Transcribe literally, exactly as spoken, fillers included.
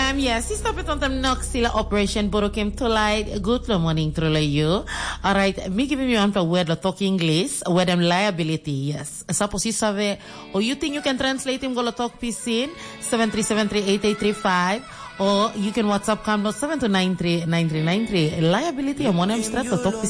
Um, yes, si stop it on them noxilla operation borokem to light good morning through you. All right, me giving you on for word the talk English, where them liability, yes. Suppose you save or you think you can translate him go to talk piscine seven three seven three eight eight three five. Or you can WhatsApp come seven two nine three nine three nine three. Liability, I'm one of them straight to talk